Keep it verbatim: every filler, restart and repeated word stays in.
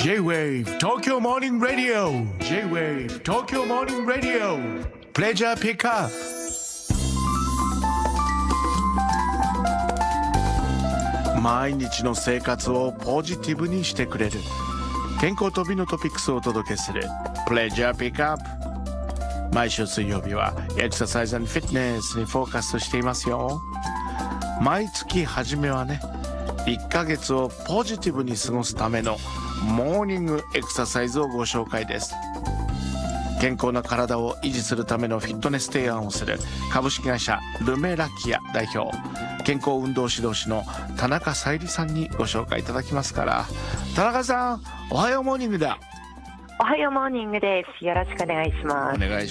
J-Wave 東京モーニングラディオ J-Wave 東京モーニングラディオプレジャーピックアップ。毎日の生活をポジティブにしてくれる健康と美のトピックスをお届けするプレジャーピックアップ。毎週水曜日はエクササイズ&フィットネスにフォーカスしていますよ。毎月初めはね、いっかげつをポジティブに過ごすためのモーニングエクササイズをご紹介です。健康な体を維持するためのフィットネス提案をする株式会社ルメラキア代表健康運動指導士の田中さゆりさんにご紹介いただきますから、田中さんおはようモーニングだ。 おはようモーニングです。よろしくお願いします。 お願い